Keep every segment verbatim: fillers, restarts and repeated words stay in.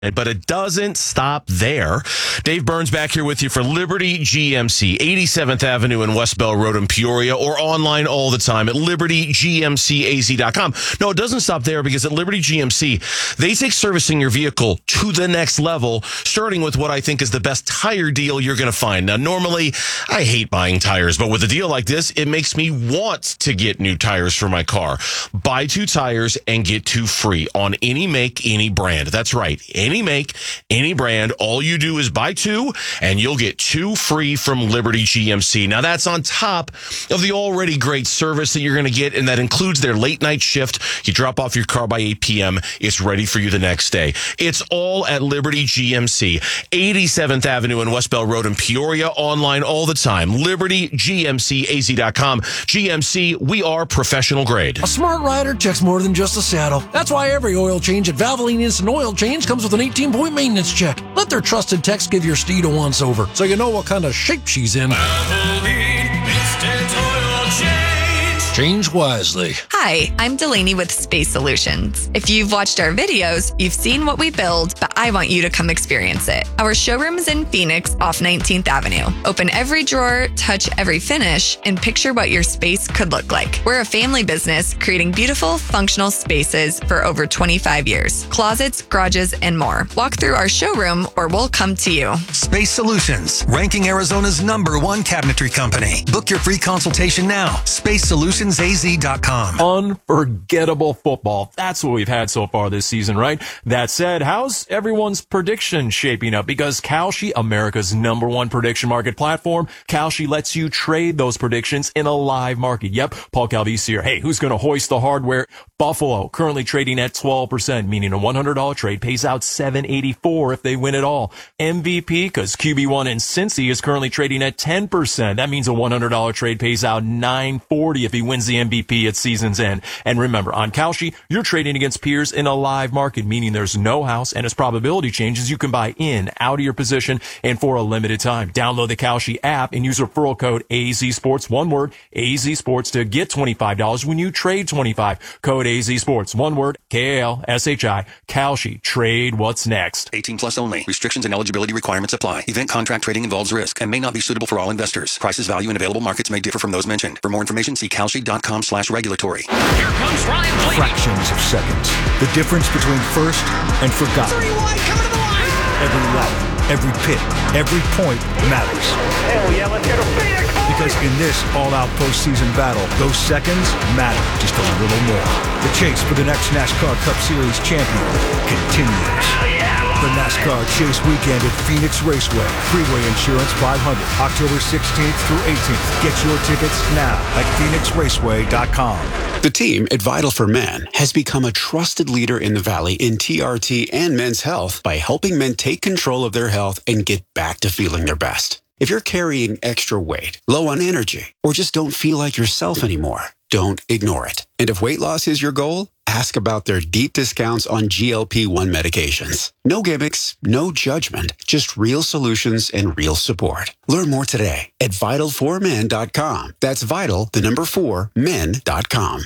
But it doesn't stop there. Dave Burns back here with you for Liberty G M C, eighty-seventh Avenue and West Bell Road in Peoria, or online all the time at liberty g m c a z dot com. No, it doesn't stop there, because at Liberty G M C, they take servicing your vehicle to the next level, starting with what I think is the best tire deal you're going to find. Now, normally, I hate buying tires, but with a deal like this, it makes me want to get new tires for my car. Buy two tires and get two free on any make, any brand. That's right. Any make, any brand. All you do is buy two and you'll get two free from Liberty G M C. Now, that's on top of the already great service that you're going to get, and that includes their late night shift. You drop off your car by eight p.m. It's ready for you the next day. It's all at Liberty G M C, eighty-seventh Avenue and West Bell Road in Peoria. Online all the time. liberty g m c a z dot com. G M C, we are professional grade. A smart rider checks more than just a saddle. That's why every oil change at Valvoline Instant Oil Change comes with an eighteen-point maintenance check. Let their trusted techs give your steed a once-over, so you know what kind of shape she's in. Valvoline Instant Oil Change. Change wisely. Hi, I'm Delaney with Space Solutions. If you've watched our videos, you've seen what we build, but I want you to come experience it. Our showroom is in Phoenix off nineteenth Avenue. Open every drawer, touch every finish, and picture what your space could look like. We're a family business creating beautiful, functional spaces for over twenty-five years. Closets, garages, and more. Walk through our showroom or we'll come to you. Space Solutions, ranking Arizona's number one cabinetry company. Book your free consultation now. space solutions a z dot com. Unforgettable football. That's what we've had so far this season, right? That said, how's everyone's prediction shaping up? Because Kalshi, America's number one prediction market platform, Kalshi lets you trade those predictions in a live market. Yep, Paul Calvisi here. Hey, who's going to hoist the hardware? Buffalo, currently trading at twelve percent, meaning a one hundred dollars trade pays out seven eighty-four if they win it all. M V P, because Q B one in Cincy is currently trading at ten percent. That means a one hundred dollars trade pays out nine forty if he wins the M V P at season's end. And remember, on Kalshi, you're trading against peers in a live market, meaning there's no house, and as probability changes, you can buy in, out of your position, and for a limited time. Download the Kalshi app and use referral code A Z Sports, one word, A Z Sports, to get twenty-five dollars when you trade twenty-five dollars. Code A Z Sports, one word, K A L S H I, Kalshi. Trade what's next. eighteen plus only. Restrictions and eligibility requirements apply. Event contract trading involves risk and may not be suitable for all investors. Prices, value, and available markets may differ from those mentioned. For more information, see kalshi dot com slash regulatory. Here comes Ryan Blaney. Fractions of seconds. The difference between first and forgotten. Three wide, coming to the line. Every lap, every pit, every point matters. Hell yeah, let's go to Phoenix. Because in this all-out postseason battle, those seconds matter just a little more. The chase for the next NASCAR Cup Series champion continues. The NASCAR Chase Weekend at Phoenix Raceway. Freeway Insurance five hundred, October sixteenth through eighteenth. Get your tickets now at phoenix raceway dot com. The team at Vital for Men has become a trusted leader in the Valley in T R T and men's health by helping men take control of their health and get back to feeling their best. If you're carrying extra weight, low on energy, or just don't feel like yourself anymore, don't ignore it. And if weight loss is your goal, ask about their deep discounts on G L P one medications. No gimmicks, no judgment, just real solutions and real support. Learn more today at vital for men dot com. That's vital, the number four, men dot com.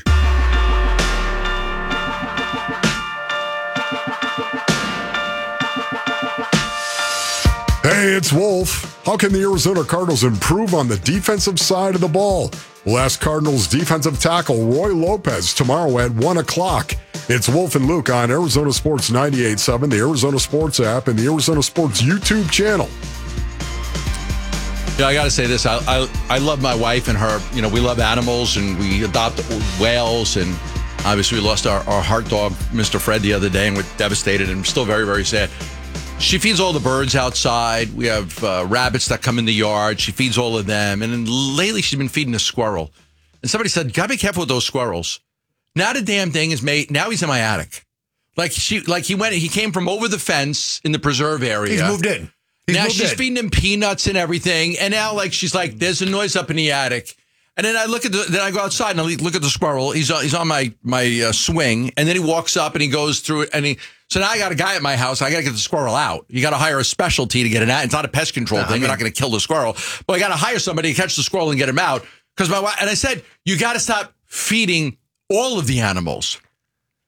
Hey, it's Wolf. How can the Arizona Cardinals improve on the defensive side of the ball? We'll ask Cardinals defensive tackle Roy Lopez tomorrow at one o'clock. It's Wolf and Luke on Arizona Sports ninety-eight point seven, the Arizona Sports app, and the Arizona Sports YouTube channel. Yeah, I got to say this. I, I I love my wife and her. You know, we love animals, and we adopt whales, and obviously we lost our, our heart dog, Mister Fred, the other day, and we're devastated and still very, very sad. She feeds all the birds outside. We have uh, rabbits that come in the yard. She feeds all of them. And then lately she's been feeding a squirrel. And somebody said, gotta be careful with those squirrels. Now the damn thing is made. Now he's in my attic. Like she, like he went, he came from over the fence in the preserve area. He's moved in. He's now moved she's in. feeding him peanuts and everything. And now like, she's like, there's a noise up in the attic. And then I look at the, then I go outside and I look at the squirrel. He's on, he's on my, my uh, swing. And then he walks up and he goes through it. And he, so now I got a guy at my house. I got to get the squirrel out. You got to hire a specialty to get it out. It's not a pest control no, thing. I mean, You're not going to kill the squirrel, but I got to hire somebody to catch the squirrel and get him out. Because my wife, and I said, you got to stop feeding all of the animals.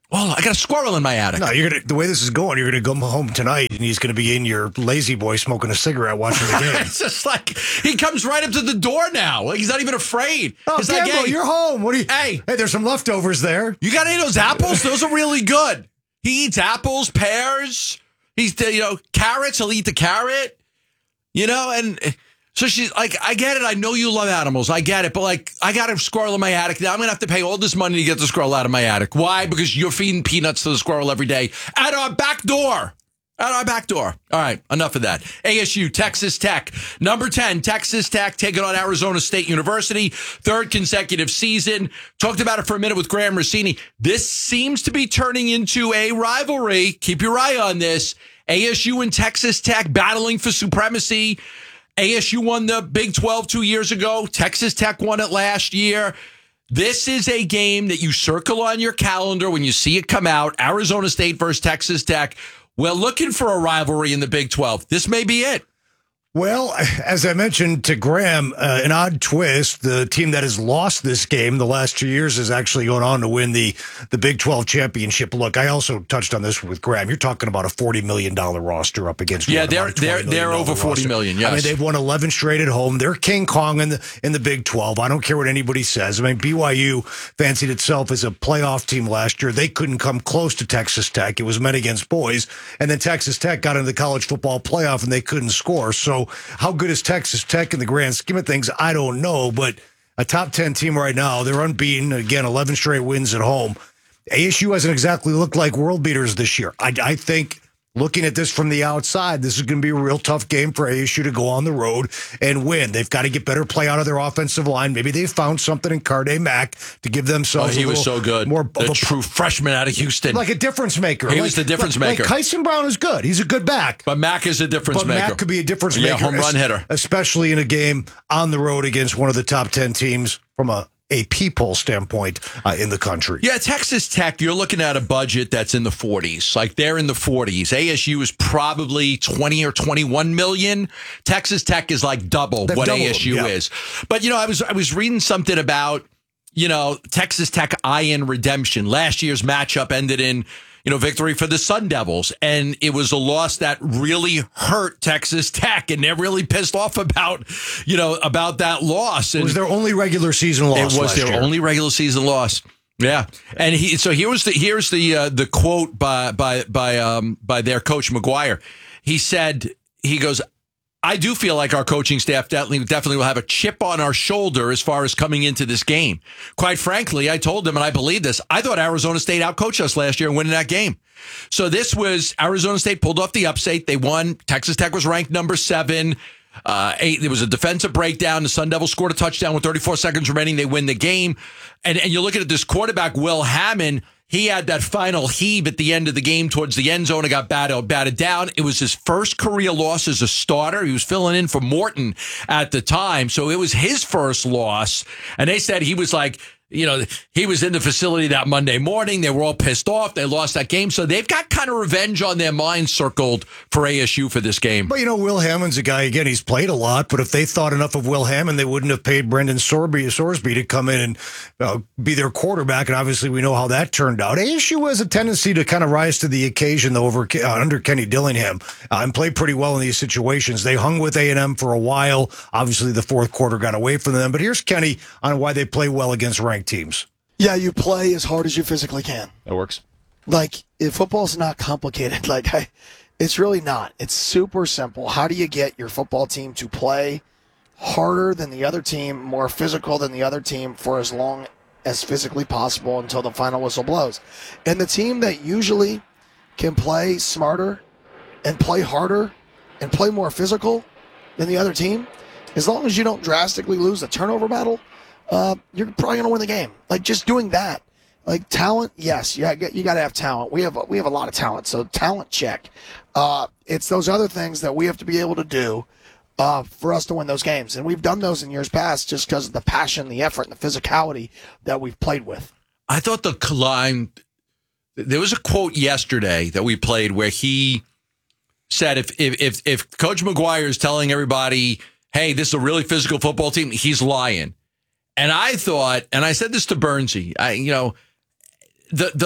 Well, I got a squirrel in my attic. No, you're gonna. The way this is going, you're gonna go home tonight, and he's gonna be in your lazy boy smoking a cigarette, watching the game. It's just like he comes right up to the door now. Like he's not even afraid. Oh, It's Campbell, like, hey, you're home. What do you? Hey, hey, there's some leftovers there. You got any of those apples? Those are really good. He eats apples, pears. He's you know carrots. He'll eat the carrot. You know, and so she's like, I get it. I know you love animals. I get it. But like, I got a squirrel in my attic. Now I'm going to have to pay all this money to get the squirrel out of my attic. Why? Because you're feeding peanuts to the squirrel every day at our back door. At our back door. All right, enough of that. A S U, Texas Tech. Number ten, Texas Tech taking on Arizona State University. Third consecutive season. Talked about it for a minute with Graham Rossini. This seems to be turning into a rivalry. Keep your eye on this. A S U and Texas Tech battling for supremacy. A S U won the Big twelve two years ago. Texas Tech won it last year. This is a game that you circle on your calendar when you see it come out. Arizona State versus Texas Tech. We're looking for a rivalry in the Big twelve. This may be it. Well, as I mentioned to Graham, uh, an odd twist. The team that has lost this game the last two years is actually going on to win the, the Big twelve championship. Look, I also touched on this with Graham. You're talking about a forty million dollars roster up against yeah, one, they're they're they're over forty million. Yes, I mean they've won eleven straight at home. They're King Kong in the in the Big twelve. I don't care what anybody says. I mean B Y U fancied itself as a playoff team last year. They couldn't come close to Texas Tech. It was men against boys, and then Texas Tech got into the college football playoff and they couldn't score. So how good is Texas Tech in the grand scheme of things? I don't know, but a top ten team right now. They're unbeaten. Again, eleven straight wins at home. A S U hasn't exactly looked like world beaters this year. I, I think looking at this from the outside, this is going to be a real tough game for A S U to go on the road and win. They've got to get better play out of their offensive line. Maybe they found something in Carde Mack to give themselves oh, he a was so good. More the of a, true freshman out of Houston. Like a difference maker. He like, was the difference like, maker. Like Kyson Brown is good. He's a good back. But Mack is a difference but maker. But Mack could be a difference yeah, maker. home run hitter. Especially in a game on the road against one of the top ten teams from a A P poll standpoint uh, in the country. Yeah, Texas Tech, you're looking at a budget that's in the forties. Like they're in the forties. A S U is probably twenty or twenty-one million. Texas Tech is like double They've what doubled A S U them, yeah. is. But you know, I was I was reading something about, you know, Texas Tech I N redemption. Last year's matchup ended in, you know, victory for the Sun Devils. And it was a loss that really hurt Texas Tech. And they're really pissed off about, you know, about that loss. And it was their only regular season loss. It was their year. only regular season loss. Yeah. And he, so here was the, here's the, uh, the quote by, by, by, um, by their coach McGuire. He said, he goes, I do feel like our coaching staff definitely, definitely will have a chip on our shoulder as far as coming into this game. Quite frankly, I told them, and I believe this, I thought Arizona State outcoached us last year and winning that game. So this was Arizona State pulled off the upset. They won. Texas Tech was ranked number seven. Uh, eight, there was a defensive breakdown. The Sun Devils scored a touchdown with thirty-four seconds remaining. They win the game. And, and you look at this quarterback, Will Hammond. He had that final heave at the end of the game towards the end zone and got batted, batted down. It was his first career loss as a starter. He was filling in for Morton at the time. So it was his first loss. And they said he was like, you know, he was in the facility that Monday morning. They were all pissed off. They lost that game. So they've got kind of revenge on their mind circled for A S U for this game. But, you know, Will Hammond's a guy, again, he's played a lot. But if they thought enough of Will Hammond, they wouldn't have paid Brendan Sorsby, Sorsby to come in and uh, be their quarterback. And obviously we know how that turned out. A S U has a tendency to kind of rise to the occasion, though, over, uh, under Kenny Dillingham uh, and play pretty well in these situations. They hung with A and M for a while. Obviously, the fourth quarter got away from them. But here's Kenny on why they play well against ranked teams. Yeah, you play as hard as you physically can. That works. Like, if football's not complicated, like, I, it's really not. It's super simple. How do you get your football team to play harder than the other team, more physical than the other team for as long as physically possible until the final whistle blows? And the team that usually can play smarter and play harder and play more physical than the other team, as long as you don't drastically lose the turnover battle, Uh, you're probably going to win the game. Like, just doing that. Like, talent, yes, you, you got to have talent. We have we have a lot of talent, so talent check. Uh, it's those other things that we have to be able to do uh, for us to win those games. And we've done those in years past just because of the passion, the effort, and the physicality that we've played with. I thought the line, there was a quote yesterday that we played where he said if if if, if Coach McGuire is telling everybody, hey, this is a really physical football team, he's lying. And I thought, and I said this to Bernsey, I, you know, the the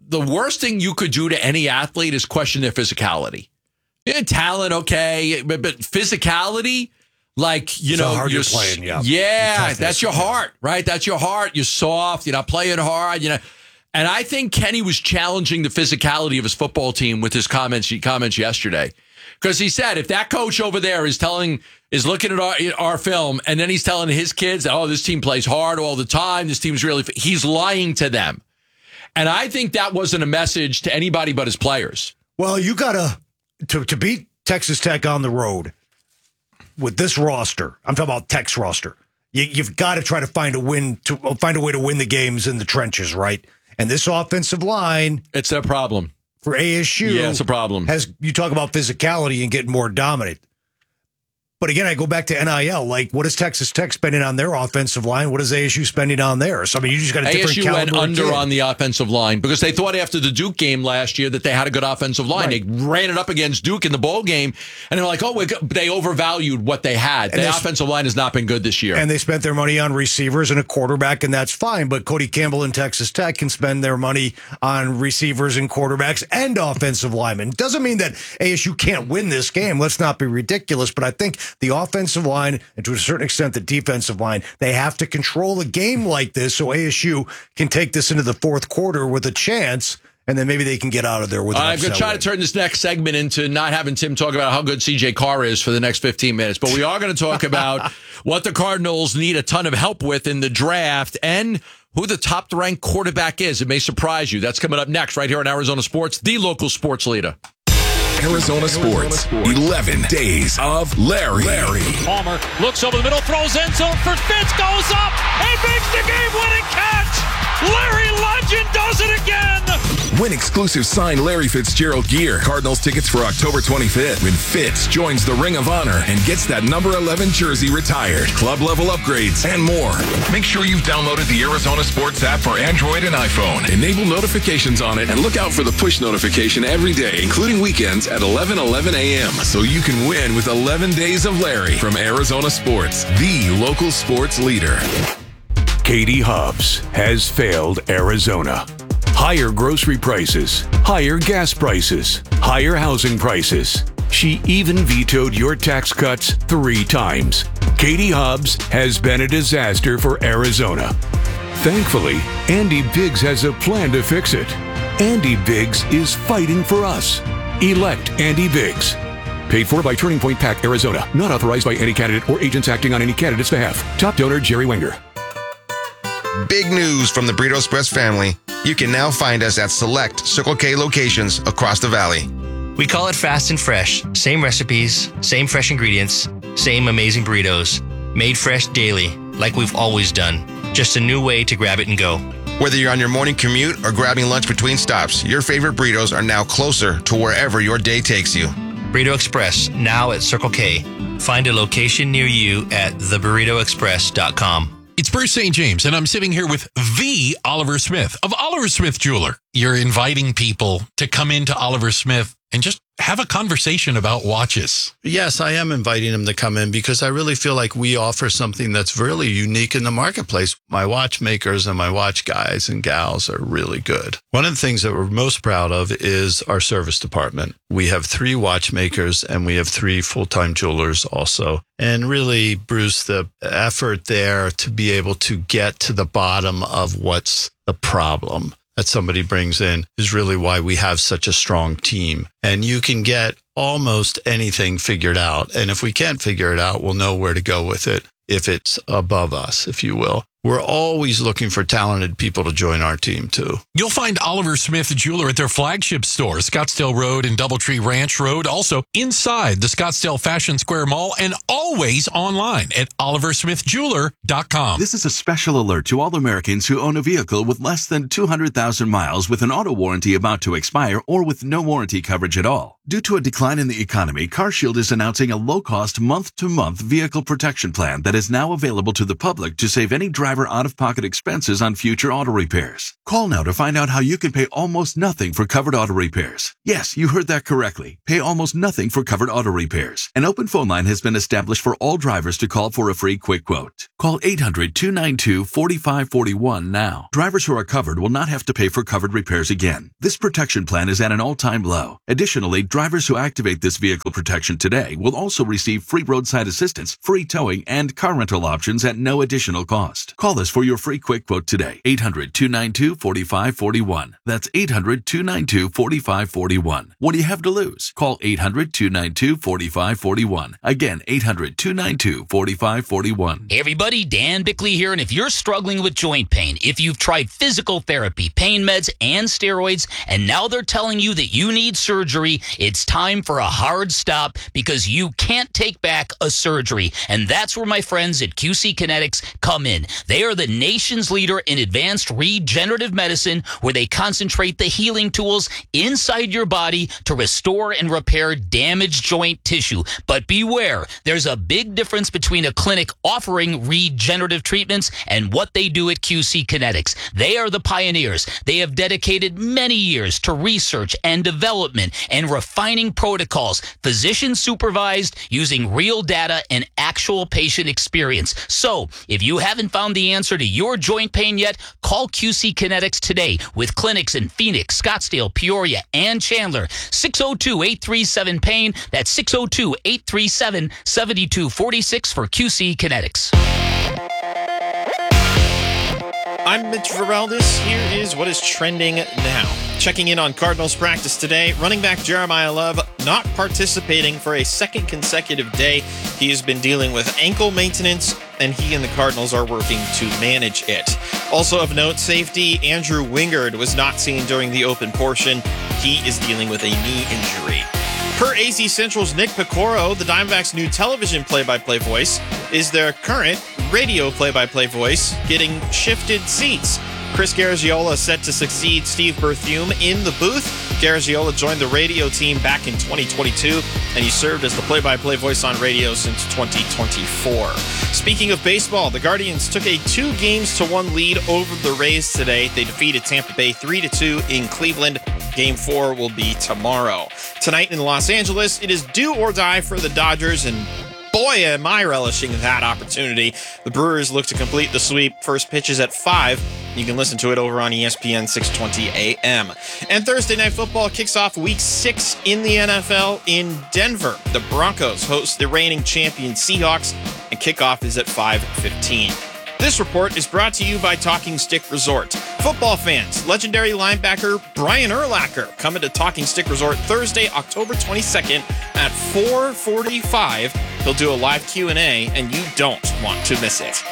the worst thing you could do to any athlete is question their physicality. Yeah, talent, okay, but, but physicality, like, you So know, hard you're you're playing, yeah. Yeah, Toughness, that's your yeah. heart, right? That's your heart. You're soft. You're not playing hard. You know, and I think Kenny was challenging the physicality of his football team with his comments. Comments yesterday, because he said if that coach over there is telling, is looking at our our film, and then he's telling his kids, oh, this team plays hard all the time. This team's really, he's lying to them, and I think that wasn't a message to anybody but his players. Well, you got to, to to beat Texas Tech on the road with this roster. I'm talking about Tech's roster. You, you've got to try to find a win to find a way to win the games in the trenches, right? And this offensive line, it's a problem for A S U. Yeah, it's a problem. Has you talk about physicality and getting more dominant. But again, I go back to N I L. Like, what is Texas Tech spending on their offensive line? What is A S U spending on theirs? So, I mean, you just got a different A S U caliber went of under kid. on the offensive line because they thought after the Duke game last year that they had a good offensive line. Right. They ran it up against Duke in the bowl game, and they're like, oh, we're good. They overvalued what they had. And the they- offensive line has not been good this year. And they spent their money on receivers and a quarterback, and that's fine. But Cody Campbell and Texas Tech can spend their money on receivers and quarterbacks and offensive linemen. Doesn't mean that A S U can't win this game. Let's not be ridiculous. But I think the offensive line, and to a certain extent the defensive line, they have to control a game like this so A S U can take this into the fourth quarter with a chance, and then maybe they can get out of there with an I'm going to upset try win. to turn this next segment into not having Tim talk about how good C J Carr is for the next fifteen minutes, but we are going to talk about what the Cardinals need a ton of help with in the draft and who the top-ranked quarterback is. It may surprise you. That's coming up next right here on Arizona Sports, the local sports leader. Arizona Sports, eleven days of Larry. Larry. Palmer looks over the middle, throws end zone for Fitz, goes up, and makes the game-winning catch. Larry Legend does it again. Win exclusive signed Larry Fitzgerald gear. Cardinals tickets for October twenty-fifth when Fitz joins the Ring of Honor and gets that number eleven jersey retired. Club level upgrades and more. Make sure you've downloaded the Arizona Sports app for Android and iPhone. Enable notifications on it and look out for the push notification every day, including weekends at eleven eleven a.m. so you can win with eleven days of Larry from Arizona Sports, the local sports leader. Katie Hobbs has failed Arizona. Higher grocery prices, higher gas prices, higher housing prices. She even vetoed your tax cuts three times. Katie Hobbs has been a disaster for Arizona. Thankfully, Andy Biggs has a plan to fix it. Andy Biggs is fighting for us. Elect Andy Biggs. Paid for by Turning Point PAC, Arizona. Not authorized by any candidate or agents acting on any candidate's behalf. Top donor, Jerry Wenger. Big news from the Burrito Express family. You can now find us at select Circle K locations across the valley. We call it fast and fresh. Same recipes, same fresh ingredients, same amazing burritos. Made fresh daily, like we've always done. Just a new way to grab it and go. Whether you're on your morning commute or grabbing lunch between stops, your favorite burritos are now closer to wherever your day takes you. Burrito Express, now at Circle K. Find a location near you at the burrito express dot com. It's Bruce Saint James, and I'm sitting here with the Oliver Smith of Oliver Smith Jeweler. You're inviting people to come into Oliver Smith and just have a conversation about watches. Yes, I am inviting them to come in because I really feel like we offer something that's really unique in the marketplace. My watchmakers and my watch guys and gals are really good. One of the things that we're most proud of is our service department. We have three watchmakers and we have three full-time jewelers also. And really, Bruce, the effort there to be able to get to the bottom of what's the problem that somebody brings in is really why we have such a strong team. And you can get almost anything figured out. And if we can't figure it out, we'll know where to go with it if it's above us, if you will. We're always looking for talented people to join our team, too. You'll find Oliver Smith Jeweler at their flagship store, Scottsdale Road and Doubletree Ranch Road, also inside the Scottsdale Fashion Square Mall, and always online at oliver smith jeweler dot com. This is a special alert to all Americans who own a vehicle with less than two hundred thousand miles with an auto warranty about to expire or with no warranty coverage at all. Due to a decline in the economy, CarShield is announcing a low-cost month-to-month vehicle protection plan that is now available to the public to save any driver out-of-pocket expenses on future auto repairs. Call now to find out how you can pay almost nothing for covered auto repairs. Yes, you heard that correctly. Pay almost nothing for covered auto repairs. An open phone line has been established for all drivers to call for a free quick quote. Call eight hundred, two nine two, four five four one now. Drivers who are covered will not have to pay for covered repairs again. This protection plan is at an all-time low. Additionally, drivers who activate this vehicle protection today will also receive free roadside assistance, free towing, and car rental options at no additional cost. Call us for your free quick quote today. eight hundred, two nine two, four five four one. That's eight hundred, two nine two, four five four one. What do you have to lose? Call eight hundred, two nine two, four five four one. Again, eight hundred, two nine two, four five four one. Hey everybody, Dan Bickley here, and if you're struggling with joint pain, if you've tried physical therapy, pain meds, and steroids, and now they're telling you that you need surgery, it's time for a hard stop because you can't take back a surgery. And that's where my friends at Q C Kinetics come in. They are the nation's leader in advanced regenerative medicine, where they concentrate the healing tools inside your body to restore and repair damaged joint tissue. But beware, there's a big difference between a clinic offering regenerative treatments and what they do at Q C Kinetics. They are the pioneers. They have dedicated many years to research and development and refining protocols, physician supervised, using real data and actual patient experience. So, if you haven't found the answer to your joint pain yet, call Q C Kinetics today with clinics in Phoenix, Scottsdale, Peoria, and Chandler. six oh two, eight three seven, pain. That's six oh two, eight three seven, seven two four six for Q C Kinetics. I'm Mitch Veraldis. Here is what is trending now. Checking in on Cardinals practice today, running back Jeremiah Love not participating for a second consecutive day. He has been dealing with ankle maintenance, and he and the Cardinals are working to manage it. Also of note, safety Andrew Wingard was not seen during the open portion. He is dealing with a knee injury. Per A Z Central's Nick Picoro, the Diamondbacks' new television play-by-play voice is their current radio play-by-play voice getting shifted seats. Chris Garagiola set to succeed Steve Berthume in the booth. Garagiola joined the radio team back in twenty twenty-two, and he served as the play-by-play voice on radio since twenty twenty-four. Speaking of baseball, the Guardians took a two games to one lead over the Rays today. They defeated Tampa Bay three to two in Cleveland. Game four will be tomorrow. Tonight in Los Angeles, it is do or die for the Dodgers, and boy, am I relishing that opportunity. The Brewers look to complete the sweep. First pitch is at five. You can listen to it over on E S P N six twenty A M. And Thursday Night Football kicks off week six in the N F L in Denver. The Broncos host the reigning champion Seahawks, and kickoff is at five fifteen. This report is brought to you by Talking Stick Resort. Football fans, legendary linebacker Brian Urlacher coming to Talking Stick Resort Thursday, October twenty-second at four forty-five. He'll do a live Q and A, and you don't want to miss it.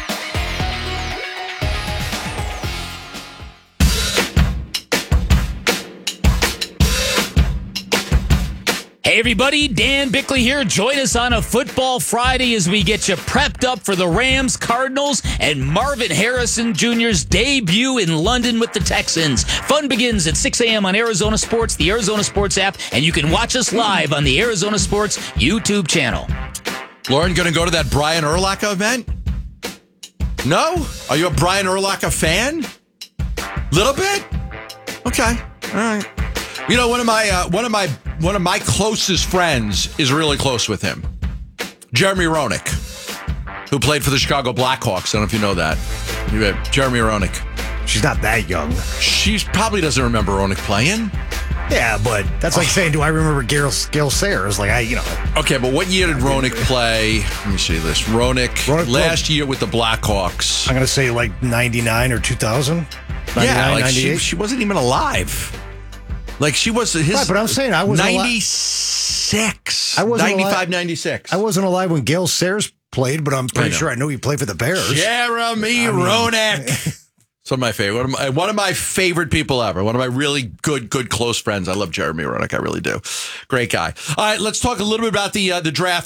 Hey everybody, Dan Bickley here. Join us on a Football Friday as we get you prepped up for the Rams, Cardinals, and Marvin Harrison Junior's debut in London with the Texans. Fun begins at six a.m. on Arizona Sports, the Arizona Sports app, and you can watch us live on the Arizona Sports YouTube channel. Lauren, going to go to that Brian Urlacher event? No? Are you a Brian Urlacher fan? Little bit? Okay. All right. You know, one of my uh, one of my one of my closest friends is really close with him. Jeremy Roenick, who played for the Chicago Blackhawks. I don't know if you know that. Jeremy Roenick. She's not that young. She probably doesn't remember Roenick playing. Yeah, but that's like oh. saying, do I remember Gale, Gale Sayers? Like, I, you know. Okay, but what year did Roenick play? Let me see this. Roenick, Roenick last year with the Blackhawks. I'm going to say like ninety-nine or two thousand. Yeah, like she, she wasn't even alive. Like she was his. Right, but I'm saying I was ninety-six. I wasn't ninety-five, alive. ninety-six. I wasn't alive when Gale Sayers played, but I'm pretty I sure I knew he played for the Bears. Jeremy I mean, Roenick. Some of my favorite, one of my, one of my favorite people ever. One of my really good, good close friends. I love Jeremy Roenick. I really do. Great guy. All right, let's talk a little bit about the uh, the draft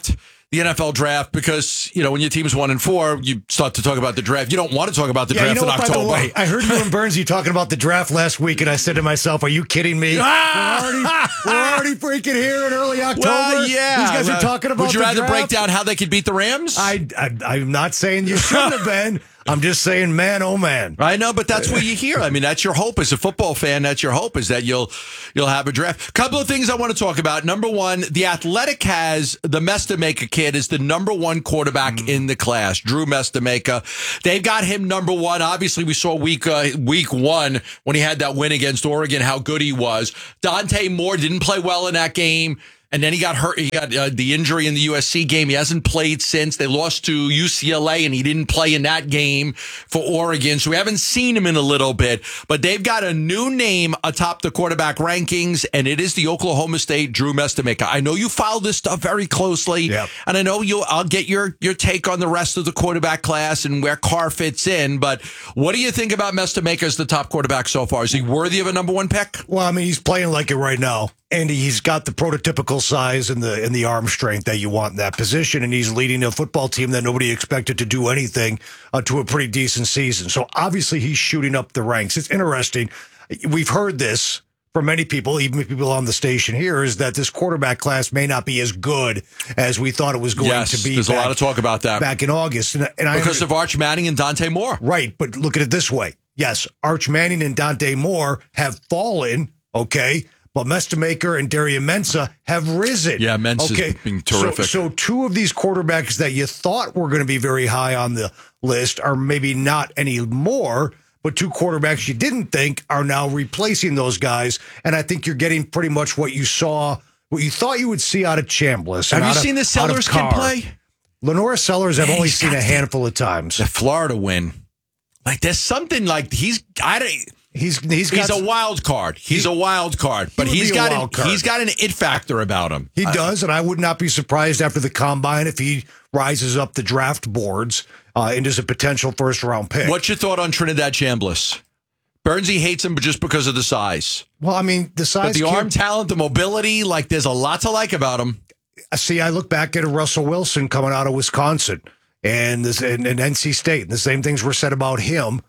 the N F L draft because, you know, when your team's one and four, you start to talk about the draft. You don't want to talk about the yeah, draft you know, in by October. The way, I heard you and Bernsey talking about the draft last week, and I said to myself, are you kidding me? Ah! We're, already, we're already freaking here in early October. Well, yeah. These guys well, are talking about Would you the rather draft? break down how they could beat the Rams? I, I, I'm not saying you shouldn't have been. I'm just saying, man, oh man. I know, but that's what you hear. I mean, that's your hope as a football fan. That's your hope is that you'll you'll have a draft. Couple of things I want to talk about. Number one, the Athletic has the Mestamaker kid is the number one quarterback mm. in the class. Drew Mestamaker. They've got him number one. Obviously, we saw week uh, week one when he had that win against Oregon how good he was. Dante Moore didn't play well in that game. And then he got hurt. He got uh, the injury in the U S C game. He hasn't played since. They lost to U C L A, and he didn't play in that game for Oregon. So we haven't seen him in a little bit. But they've got a new name atop the quarterback rankings, and it is the Oklahoma State Drew Mestamaker. I know you follow this stuff very closely, yep. and I know you. I'll get your your take on the rest of the quarterback class and where Carr fits in. But what do you think about Mestamaker as the top quarterback so far? Is he worthy of a number one pick? Well, I mean, he's playing like it right now. And he's got the prototypical size and the and the arm strength that you want in that position. And he's leading a football team that nobody expected to do anything uh, to a pretty decent season. So obviously he's shooting up the ranks. It's interesting. We've heard this from many people, even people on the station here, is that this quarterback class may not be as good as we thought it was going yes, to be. There's back, a lot of talk about that. Back in August. And, and because I, of Arch Manning and Dante Moore. Right. But look at it this way. Yes, Arch Manning and Dante Moore have fallen, okay? But Mestamaker and Darian Mensah have risen. Yeah, Mensah's okay. been terrific. So, so two of these quarterbacks that you thought were going to be very high on the list are maybe not anymore, but two quarterbacks you didn't think are now replacing those guys. And I think you're getting pretty much what you saw, what you thought you would see out of Chambliss. Have you of, seen the Sellers kid play? Lenore Sellers, I've yeah, only seen a handful of times. The Florida win. Like, there's something like he's, I don't, He's he's got, he's a wild card. He's he, a wild card, but he he's got an, card. he's got an it factor about him. He I, does, and I would not be surprised after the combine if he rises up the draft boards uh, and is a potential first round pick. What's your thought on Trinidad Chambliss? Bernsey hates him just because of the size. Well, I mean the size, but the arm talent, the mobility, like there's a lot to like about him. See, I look back at Russell Wilson coming out of Wisconsin and this and, and N C State, and the same things were said about him.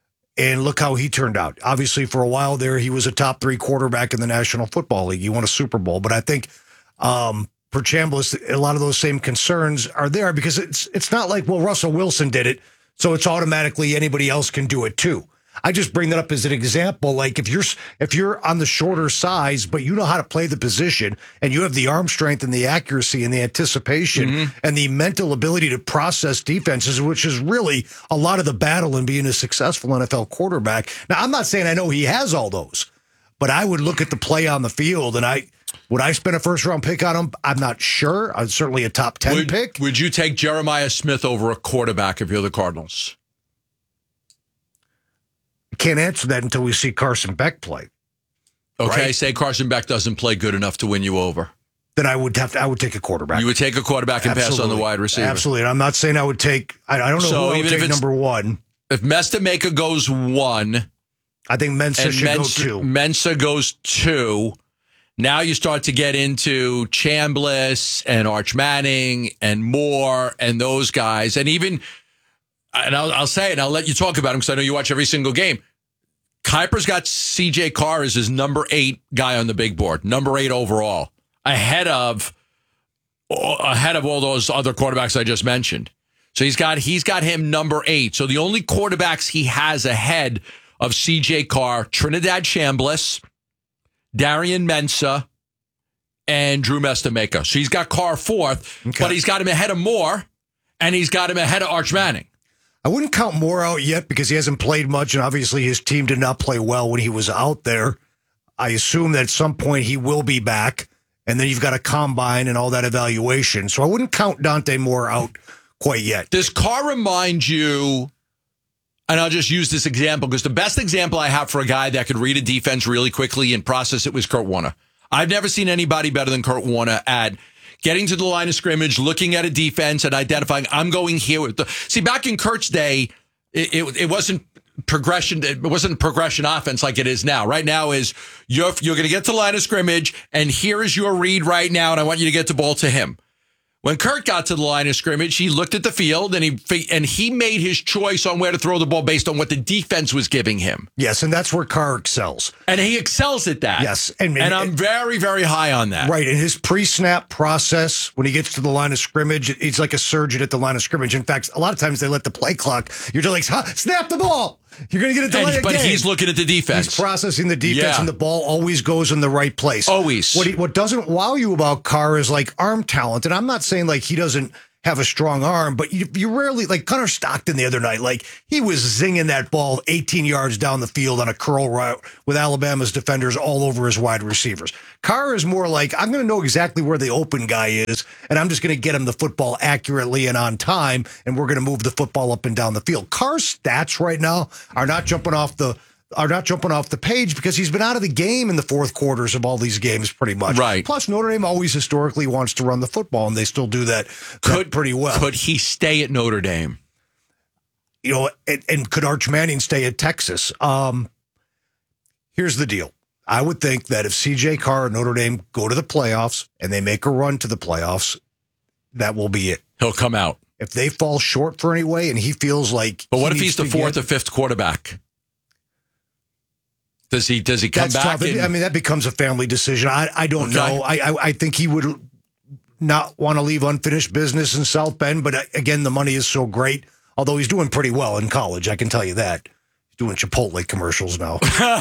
And look how he turned out. Obviously, for a while there, he was a top three quarterback in the National Football League. He won a Super Bowl. But I think um, for Chambliss, a lot of those same concerns are there because it's it's not like, well, Russell Wilson did it, so it's automatically anybody else can do it too. I just bring that up as an example. Like if you're if you're on the shorter size, but you know how to play the position and you have the arm strength and the accuracy and the anticipation mm-hmm. and the mental ability to process defenses, which is really a lot of the battle in being a successful N F L quarterback. Now, I'm not saying I know he has all those, but I would look at the play on the field and I would I spend a first round pick on him? I'm not sure. I'm certainly a top ten would, pick. Would you take Jeremiah Smith over a quarterback if you're the Cardinals? Can't answer that until we see Carson Beck play. Okay, right? Say Carson Beck doesn't play good enough to win you over. Then I would have to, I would take a quarterback. You would take a quarterback and Absolutely. pass on the wide receiver. Absolutely. And I'm not saying I would take, I, I don't know so who I would even take if number one. If Mestamaker goes one. I think Mensah should Mensah, go two. Mensah goes two. Now you start to get into Chambliss and Arch Manning and Moore and those guys. And even, and I'll, I'll say it, and I'll let you talk about him because I know you watch every single game. Kuiper's got C J Carr as his number eight guy on the big board, number eight overall, ahead of ahead of all those other quarterbacks I just mentioned. So he's got he's got him number eight. So the only quarterbacks he has ahead of C J Carr, Trinidad Chambliss, Darian Mensah, and Drew Mestamaker. So he's got Carr fourth, okay. But he's got him ahead of Moore, and he's got him ahead of Arch Manning. I wouldn't count Moore out yet because he hasn't played much, and obviously his team did not play well when he was out there. I assume that at some point he will be back, and then you've got a combine and all that evaluation. So I wouldn't count Dante Moore out quite yet. Does Carr remind you, and I'll just use this example because the best example I have for a guy that could read a defense really quickly and process it was Kurt Warner. I've never seen anybody better than Kurt Warner at getting to the line of scrimmage, looking at a defense and identifying, I'm going here with the, see, back in Kurt's day, it, it, it wasn't progression. It wasn't progression offense like it is now. Right now is you're, you're going to get to the line of scrimmage and here is your read right now. And I want you to get the ball to him. When Kurt got to the line of scrimmage, he looked at the field and he and he made his choice on where to throw the ball based on what the defense was giving him. Yes, and that's where Carr excels. And he excels at that. Yes. And, And, and I'm very, very high on that. Right. In his pre-snap process, when he gets to the line of scrimmage, he's like a surgeon at the line of scrimmage. In fact, a lot of times they let the play clock. You're just like, huh, snap the ball. You're going to get a delay And- but again. he's looking at the defense. He's processing the defense, Yeah. and the ball always goes in the right place. Always. What, he, what doesn't wow you about Carr is like arm talent. And I'm not saying like he doesn't have a strong arm, but you, you rarely, like Connor Stockton the other night, like he was zinging that ball eighteen yards down the field on a curl route with Alabama's defenders all over his wide receivers. Carr is more like, I'm going to know exactly where the open guy is, and I'm just going to get him the football accurately and on time, and we're going to move the football up and down the field. Carr's stats right now are not jumping off the are not jumping off the page because he's been out of the game in the fourth quarters of all these games pretty much. Right. Plus, Notre Dame always historically wants to run the football, and they still do that, Could, that pretty well. Could he stay at Notre Dame? You know, and, and could Arch Manning stay at Texas? Um, here's the deal. I would think that if C J Carr and Notre Dame go to the playoffs and they make a run to the playoffs, that will be it. He'll come out. If they fall short for any way and he feels like... But what he if he's needs the to fourth get- or fifth quarterback? Does he does he come That's back? tough. and- I mean, that becomes a family decision. I, I don't Okay. know. I, I I think he would not want to leave unfinished business in South Bend, but uh, again, the money is so great. Although he's doing pretty well in college, I can tell you that. He's doing Chipotle commercials now.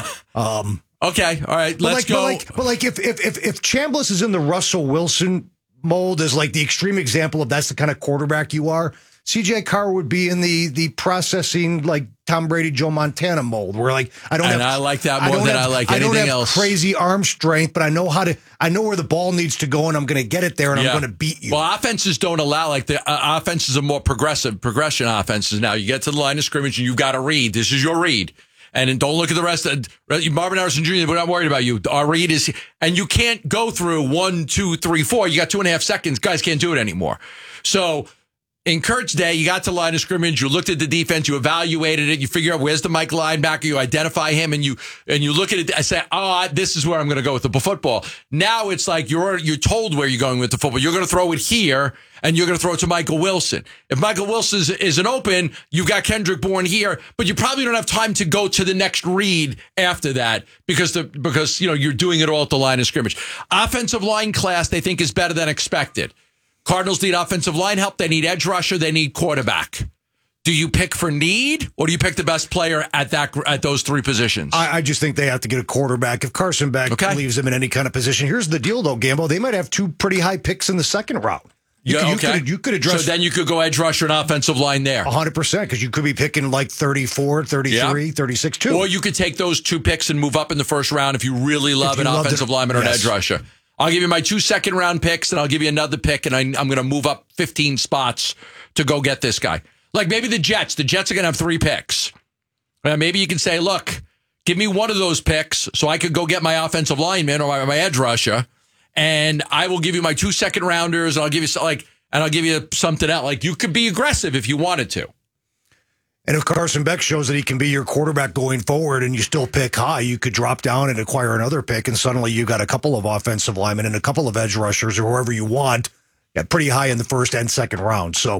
um, okay, all right, but let's like, go. But like, but like if, if if if Chambliss is in the Russell Wilson mold as like the extreme example of that's the kind of quarterback you are, C J Carr would be in the the processing like Tom Brady, Joe Montana mold, where like I don't And have, I like that more don't than have- I like I don't anything have else. Crazy arm strength, but I know how to. I know where the ball needs to go, and I'm going to get it there, and Yeah. I'm going to beat you. Well, offenses don't allow, like the uh, offenses are more progressive, progression offenses now. You get to the line of scrimmage and you've got to read. This is your read. And then don't look at the rest of Marvin Harrison Junior We're not worried about you. Our read is, and you can't go through one, two, three, four. You got two and a half seconds. Guys can't do it anymore. So in Kurt's day, you got to line of scrimmage, you looked at the defense, you evaluated it, you figure out where's the Mike linebacker, you identify him, and you and you look at it. I say, oh, this is where I'm going to go with the football. Now it's like you're you're told where you're going with the football. You're going to throw it here, and you're going to throw it to Michael Wilson. If Michael Wilson is, isn't open, you've got Kendrick Bourne here, but you probably don't have time to go to the next read after that because the because you know you're doing it all at the line of scrimmage. Offensive line class, they think, is better than expected. Cardinals need offensive line help. They need edge rusher. They need quarterback. Do you pick for need, or do you pick the best player at that at those three positions? I, I just think they have to get a quarterback. If Carson Beck Okay. leaves them in any kind of position, here's the deal, though, Gambo. They might have two pretty high picks in the second round. You Yeah, could, you okay. could, you could address So then you could go edge rusher and offensive line there. one hundred percent because you could be picking like thirty-four, thirty-three, Yeah. thirty-six, too. Or you could take those two picks and move up in the first round if you really love you an loved offensive it- lineman or an yes. edge rusher. I'll give you my two second round picks, and I'll give you another pick, and I, I'm going to move up fifteen spots to go get this guy. Like maybe the Jets. The Jets are going to have three picks. Uh, maybe you can say, look, give me one of those picks so I could go get my offensive lineman or my, my edge rusher, and I will give you my two second rounders, and I'll give you some, like, and I'll give you something else. Like you could be aggressive if you wanted to. And if Carson Beck shows that he can be your quarterback going forward and you still pick high, you could drop down and acquire another pick, and suddenly you got a couple of offensive linemen and a couple of edge rushers or whoever you want at pretty high in the first and second round. So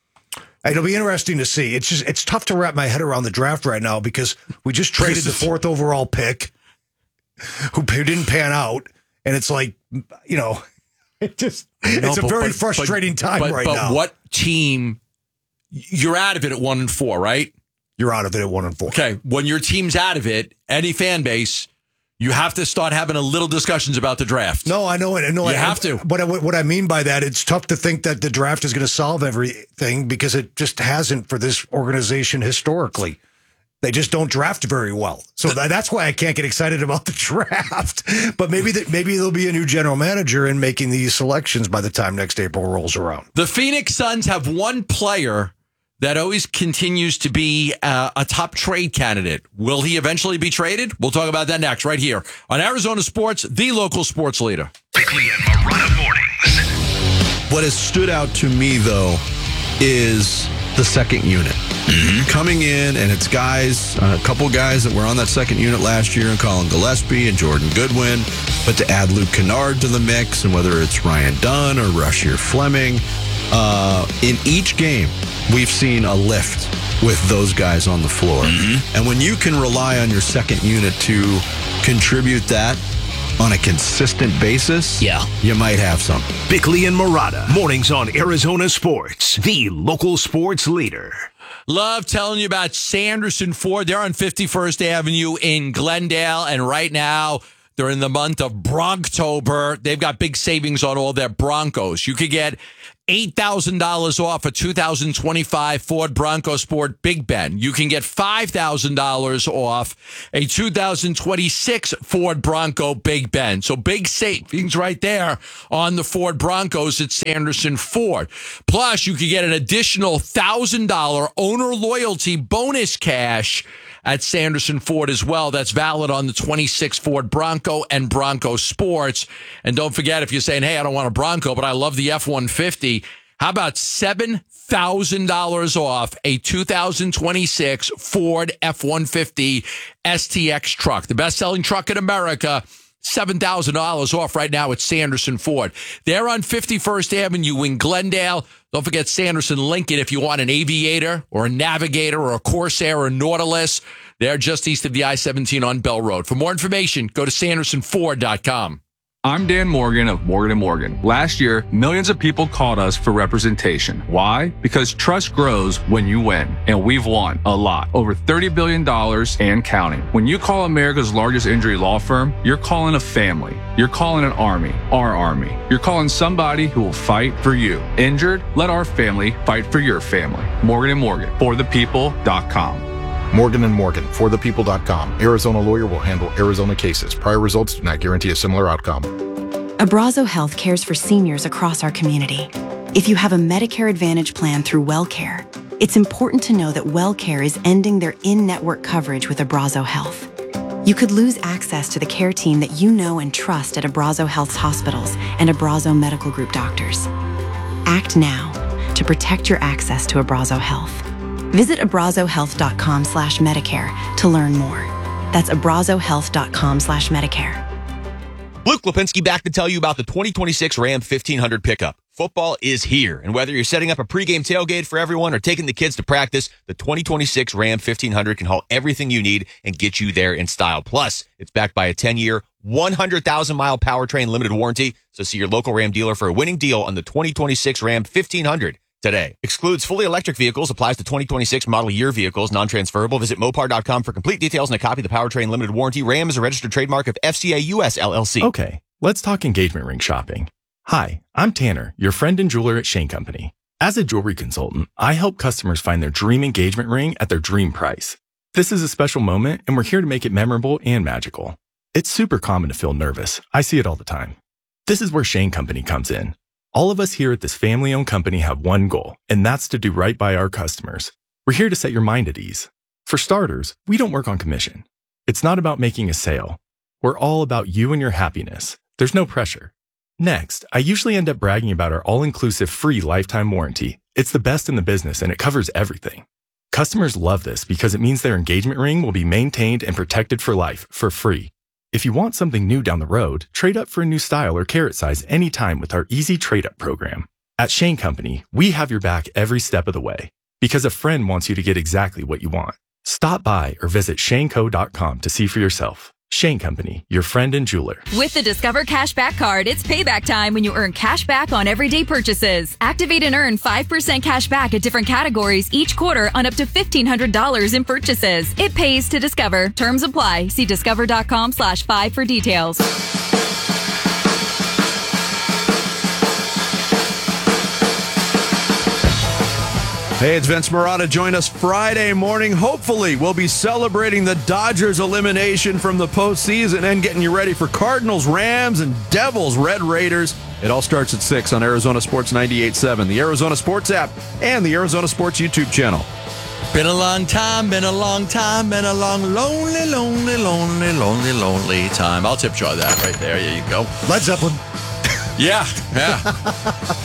it'll be interesting to see. It's just it's tough to wrap my head around the draft right now because we just traded the fourth overall pick who didn't pan out, and it's like, you know, it just No, it's a but- very but- frustrating but- time but- right but now. what team? You're out of it at one and four, right? You're out of it at one and four. Okay. When your team's out of it, any fan base, you have to start having a little discussions about the draft. No, I know it. I know You I, have to. But what, what I mean by that, it's tough to think that the draft is going to solve everything because it just hasn't for this organization historically. They just don't draft very well. So that, that's why I can't get excited about the draft. But maybe that maybe there'll be a new general manager in making these selections by the time next April rolls around. The Phoenix Suns have one player that always continues to be uh, a top trade candidate. Will he eventually be traded? We'll talk about that next, right here on Arizona Sports, the local sports leader. Quickly and Marana mornings. What has stood out to me, though, is the second unit. Mm-hmm. Coming in, and it's guys, a couple guys that were on that second unit last year, and Colin Gillespie and Jordan Goodwin, but to add Luke Kennard to the mix, and whether it's Ryan Dunn or Rasheer Fleming, uh, in each game, we've seen a lift with those guys on the floor. Mm-hmm. And when you can rely on your second unit to contribute that on a consistent basis, yeah, you might have some. Bickley and Murata, mornings on Arizona Sports, the local sports leader. Love telling you about Sanderson Ford. They're on fifty-first Avenue in Glendale, and right now they're in the month of Bronctober. They've got big savings on all their Broncos. You could get eight thousand dollars off a two thousand twenty-five Ford Bronco Sport Big Ben. You can get five thousand dollars off a two thousand twenty-six Ford Bronco Big Ben. So big savings right there on the Ford Broncos at Sanderson Ford. Plus, you could get an additional one thousand dollars owner loyalty bonus cash at Sanderson Ford as well. That's valid on the twenty-six Ford Bronco and Bronco Sports. And don't forget, if you're saying, hey, I don't want a Bronco, but I love the F one fifty, how about seven thousand dollars off a two thousand twenty-six Ford F one fifty S T X truck, the best-selling truck in America? seven thousand dollars off right now at Sanderson Ford. They're on fifty-first Avenue in Glendale. Don't forget Sanderson Lincoln if you want an Aviator or a Navigator or a Corsair or a Nautilus. They're just east of the I seventeen on Bell Road. For more information, go to sanderson ford dot com. I'm Dan Morgan of Morgan and Morgan. Last year, millions of people called us for representation. Why? Because trust grows when you win, and we've won a lot. Over thirty billion dollars and counting. When you call America's largest injury law firm, you're calling a family. You're calling an army, our army. You're calling somebody who will fight for you. Injured? Let our family fight for your family. Morgan and Morgan, for the people dot com. Morgan and Morgan, for the people dot com. Arizona lawyer will handle Arizona cases. Prior results do not guarantee a similar outcome. Abrazo Health cares for seniors across our community. If you have a Medicare Advantage plan through WellCare, it's important to know that WellCare is ending their in-network coverage with Abrazo Health. You could lose access to the care team that you know and trust at Abrazo Health's hospitals and Abrazo Medical Group doctors. Act now to protect your access to Abrazo Health. Visit abrazo health dot com slash Medicare to learn more. That's abrazo health dot com slash Medicare. Luke Lipinski back to tell you about the twenty twenty-six Ram fifteen hundred pickup. Football is here, and whether you're setting up a pregame tailgate for everyone or taking the kids to practice, the twenty twenty-six Ram fifteen hundred can haul everything you need and get you there in style. Plus, it's backed by a ten-year, one hundred thousand mile powertrain limited warranty, so see your local Ram dealer for a winning deal on the twenty twenty-six Ram fifteen hundred. Today. Excludes fully electric vehicles, applies to twenty twenty-six model year vehicles, non-transferable. Visit mopar dot com for complete details and a copy of the powertrain limited warranty. Ram is a registered trademark of F C A U S L L C. Okay, let's talk engagement ring shopping. Hi, I'm Tanner, your friend and jeweler at Shane Company. As a jewelry consultant, I help customers find their dream engagement ring at their dream price. This is a special moment, and we're here to make it memorable and magical. It's super common to feel nervous. I see it all the time. This is where Shane Company comes in. All of us here at this family-owned company have one goal, and that's to do right by our customers. We're here to set your mind at ease. For starters, we don't work on commission. It's not about making a sale. We're all about you and your happiness. There's no pressure. Next, I usually end up bragging about our all-inclusive free lifetime warranty. It's the best in the business, and it covers everything. Customers love this because it means their engagement ring will be maintained and protected for life, for free. If you want something new down the road, trade up for a new style or carat size anytime with our easy trade-up program. At Shane Company, we have your back every step of the way because a friend wants you to get exactly what you want. Stop by or visit shane co dot com to see for yourself. Shane Company, your friend and jeweler. With the Discover Cashback Card, it's payback time when you earn cash back on everyday purchases. Activate and earn five percent cash back at different categories each quarter on up to fifteen hundred dollars in purchases. It pays to Discover. Terms apply. See discover dot com slash five for details. Hey, it's Vince Marotta. Join us Friday morning. Hopefully, we'll be celebrating the Dodgers' elimination from the postseason and getting you ready for Cardinals, Rams, and Devils, Red Raiders. It all starts at six on Arizona Sports ninety-eight point seven, the Arizona Sports app, and the Arizona Sports YouTube channel. Been a long time, been a long time, been a long, lonely, lonely, lonely, lonely, lonely time. I'll tip jar that right there. There you go. Led Zeppelin. Yeah, yeah.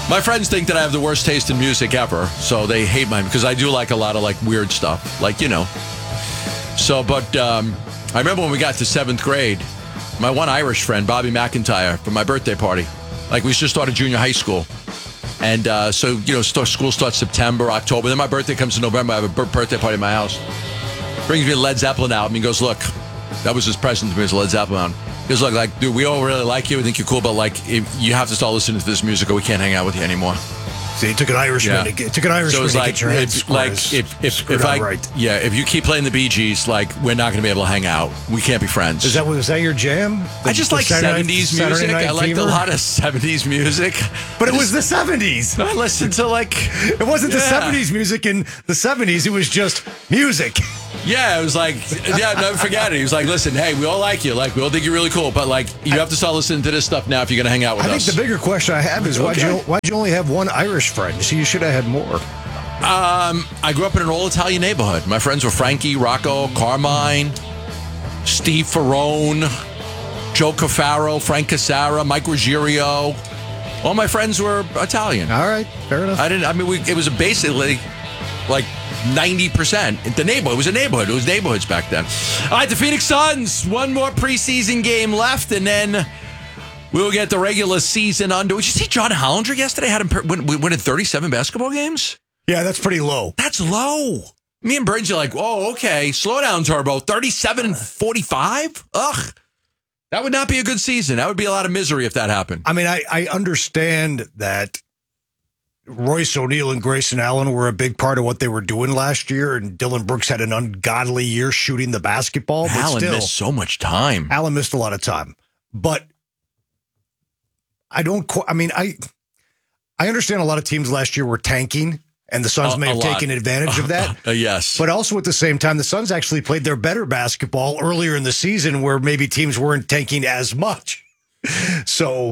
My friends think that I have the worst taste in music ever, so they hate mine because I do like a lot of like weird stuff, like, you know. So, but um, I remember when we got to seventh grade, my one Irish friend, Bobby McIntyre, for my birthday party, like we just started junior high school. And uh, so, you know, start, school starts September, October. Then my birthday comes in November. I have a birthday party at my house. Brings me a Led Zeppelin album. He goes, look, that was his present to me, was a Led Zeppelin album. He goes, look, like, dude, we all really like you. We think you're cool, but, like, if you have to start listening to this music or we can't hang out with you anymore. So he took an Irishman. Yeah. To get, took an Irishman so it's to like, get your head if, like if if, if I right. yeah, if you keep playing the Bee Gees, like we're not going to be able to hang out. We can't be friends. Is that was that your jam? The, I just the like Saturday seventies night, music. Saturday I Night liked Fever? a lot of seventies music. But it was the seventies. I listened to like it wasn't the yeah. seventies music in the seventies. It was just music. Yeah, it was like, yeah, never forget it. He was like, listen, hey, we all like you. Like, we all think you're really cool. But, like, you have to start listening to this stuff now if you're going to hang out with I us. think the bigger question I have is why'd, Okay. you, why'd you only have one Irish friend? See, you should have had more. Um, I grew up in an all-Italian neighborhood. My friends were Frankie, Rocco, Carmine, Steve Ferrone, Joe Cafaro, Frank Casara, Mike Ruggiero. All my friends were Italian. All right, fair enough. I didn't, I mean, we, it was basically like ninety percent. The neighborhood. It was a neighborhood. It was neighborhoods back then. All right, the Phoenix Suns. One more preseason game left, and then we'll get the regular season under. Did you see John Hollinger yesterday? Had him win, win in thirty-seven basketball games? Yeah, that's pretty low. That's low. Me and Burns are like, oh, okay. Slow down, Turbo. thirty-seven and forty-five? Ugh. That would not be a good season. That would be a lot of misery if that happened. I mean, I, I understand that Royce O'Neal and Grayson Allen were a big part of what they were doing last year, and Dylan Brooks had an ungodly year shooting the basketball. But Allen still, missed so much time. Allen missed a lot of time. But I don't, qu- I mean, I I understand a lot of teams last year were tanking, and the Suns A- may a have lot. taken advantage of that. Uh, yes. But also at the same time, the Suns actually played their better basketball earlier in the season where maybe teams weren't tanking as much. So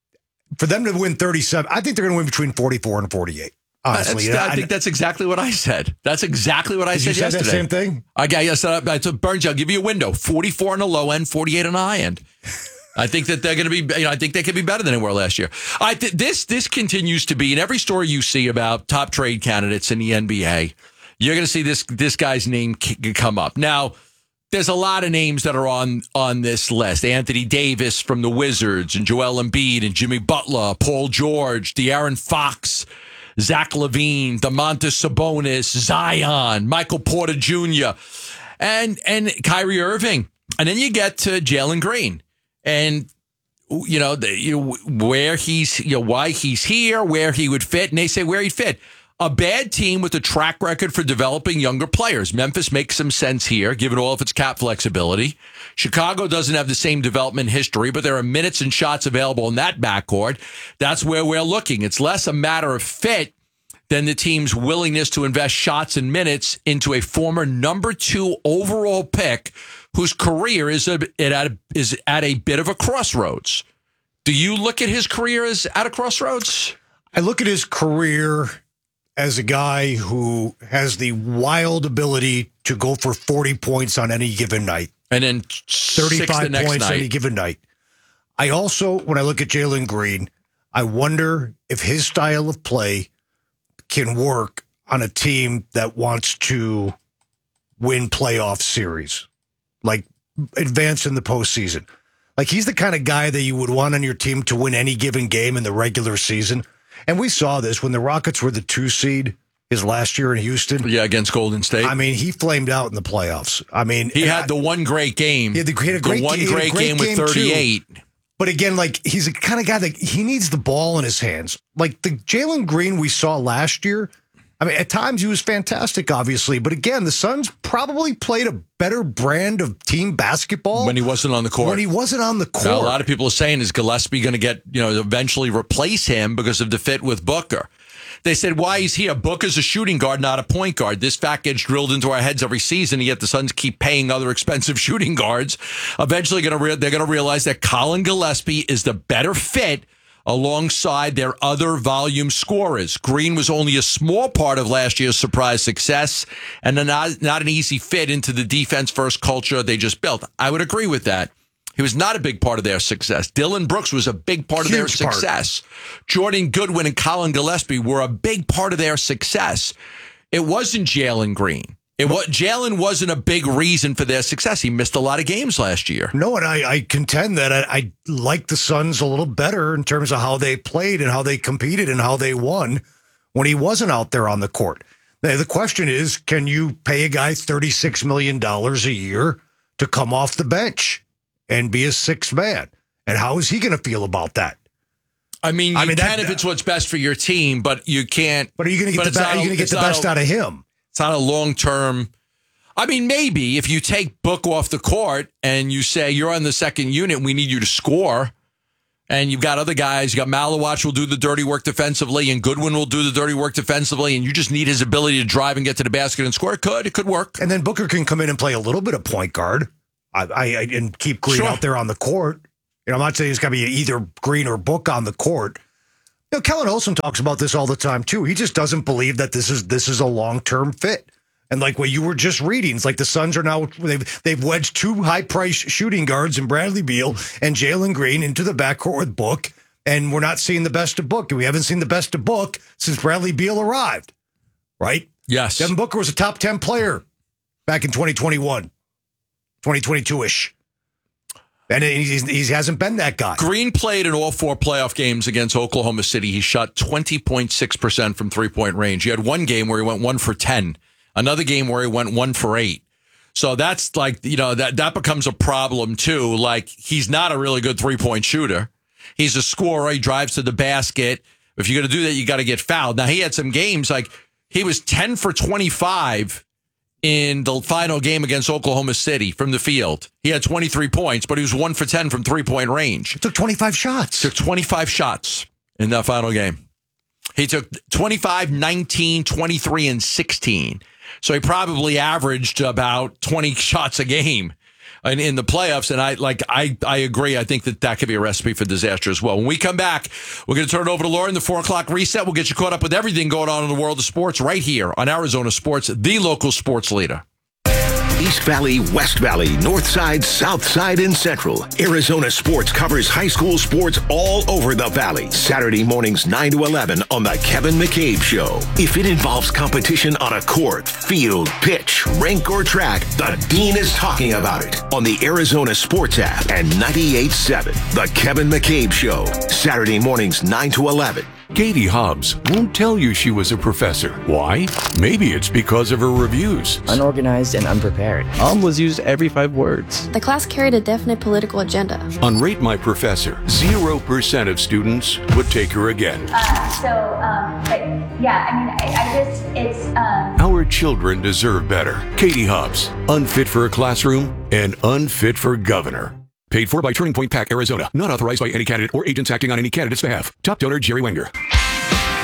for them to win thirty-seven, I think they're going to win between forty-four and forty-eight. Honestly, That's- I I- think that's exactly what I said. That's exactly what I Did said you say that yesterday. same thing? I got yes. I told Burns, I'll give you a window: forty-four on the low end, forty-eight on the high end. I think that they're going to be. You know, I think they could be better than they were last year. I th- this this continues to be in every story you see about top trade candidates in the N B A. You're going to see this this guy's name c- come up now. There's a lot of names that are on on this list. Anthony Davis from the Wizards, and Joel Embiid, and Jimmy Butler, Paul George, De'Aaron Fox, Zach LaVine, Domantas Sabonis, Zion, Michael Porter Junior, and and Kyrie Irving. And then you get to Jalen Green. And, you know, the, you know, where he's, you know, why he's here, where he would fit. And they say where he'd fit. A bad team with a track record for developing younger players. Memphis makes some sense here, given all of its cap flexibility. Chicago doesn't have the same development history, but there are minutes and shots available in that backcourt. That's where we're looking. It's less a matter of fit than the team's willingness to invest shots and minutes into a former number two overall pick whose career is a, it at a, is at a bit of a crossroads. Do you look at his career as at a crossroads? I look at his career as a guy who has the wild ability to go for forty points on any given night. And then thirty-five the next points night. any given night. I also, when I look at Jalen Green, I wonder if his style of play can work on a team that wants to win playoff series, like advance in the postseason. Like he's the kind of guy that you would want on your team to win any given game in the regular season. And we saw this when the Rockets were the two seed his last year in Houston. Yeah, against Golden State. I mean, he flamed out in the playoffs. I mean, He had I, the one great game. He had the, he had a great, the one he had a great, great game, with game thirty-eight. too. But again, like he's the kind of guy that he needs the ball in his hands. Like the Jalen Green we saw last year. I mean, at times he was fantastic, obviously. But again, the Suns probably played a better brand of team basketball When he wasn't on the court. When he wasn't on the court. Now, a lot of people are saying, is Gillespie going to get, you know, eventually replace him because of the fit with Booker? They said, why he's here? Booker's a shooting guard, not a point guard. This fact gets drilled into our heads every season, and yet the Suns keep paying other expensive shooting guards. Eventually, gonna re- they're going to realize that Colin Gillespie is the better fit alongside their other volume scorers. Green was only a small part of last year's surprise success and not, not an easy fit into the defense-first culture they just built. I would agree with that. He was not a big part of their success. Dylan Brooks was a big part of their Huge part. success. Jordan Goodwin and Colin Gillespie were a big part of their success. It wasn't Jalen Green. It was, Jalen wasn't a big reason for their success. He missed a lot of games last year. No, and I, I contend that I, I like the Suns a little better in terms of how they played and how they competed and how they won when he wasn't out there on the court. Now, the question is, can you pay a guy thirty-six million dollars a year to come off the bench and be a sixth man? And how is he going to feel about that? I mean, you I mean, can that- if it's what's best for your team, but you can't. But are you going to get the, be- are you gonna get the best out of him? It's not a long-term. I mean, maybe if you take Book off the court and you say you're on the second unit, and we need you to score, and you've got other guys, you got Malawach will do the dirty work defensively, and Goodwin will do the dirty work defensively, and you just need his ability to drive and get to the basket and score. It could, it could work. And then Booker can come in and play a little bit of point guard, I, I, I and keep Green Sure. out there on the court. You know, I'm not saying it's got to be either Green or Book on the court. You know, Kellen Olson talks about this all the time too. He just doesn't believe that this is this is a long-term fit. And like what you were just reading, it's like the Suns are now they've they've wedged two high-priced shooting guards in Bradley Beal and Jalen Green into the backcourt with Book, and we're not seeing the best of Book. And we haven't seen the best of Book since Bradley Beal arrived. Right? Yes. Devin Booker was a top ten player back in twenty twenty-one, twenty twenty-two-ish. And he's, he hasn't been that guy. Green played in all four playoff games against Oklahoma City. He shot twenty point six percent from three-point range. He had one game where he went one for ten. Another game where he went one for eight. So that's like, you know, that, that becomes a problem too. Like, he's not a really good three-point shooter. He's a scorer. He drives to the basket. If you're going to do that, you got to get fouled. Now, he had some games, like, he was ten for twenty-five in the final game against Oklahoma City from the field. He had twenty-three points, but he was one for ten from three-point range. He took twenty-five shots. Took twenty-five shots in that final game. He took twenty-five, nineteen, twenty-three, and sixteen. So he probably averaged about twenty shots a game in, in the playoffs. And I like I, I agree. I think that that could be a recipe for disaster as well. When we come back, we're going to turn it over to Lauren, the four o'clock reset. We'll get you caught up with everything going on in the world of sports right here on Arizona Sports, the local sports leader. East Valley, West Valley, North Side, South Side, and Central. Arizona Sports covers high school sports all over the Valley. Saturday mornings nine to eleven on The Kevin McCabe Show. If it involves competition on a court, field, pitch, rink, or track, the Dean is talking about it on the Arizona Sports app and ninety-eight point seven. The Kevin McCabe Show. Saturday mornings nine to eleven. Katie Hobbs won't tell you she was a professor. Why? Maybe it's because of her reviews. Unorganized and unprepared. Um was used every five words. The class carried a definite political agenda. On Rate My Professor, zero percent of students would take her again. Uh, so, um, but yeah, I mean, I, I just, it's, um... Our children deserve better. Katie Hobbs, unfit for a classroom and unfit for governor. Paid for by Turning Point Pack, Arizona. Not authorized by any candidate or agents acting on any candidate's behalf. Top donor, Jerry Wenger.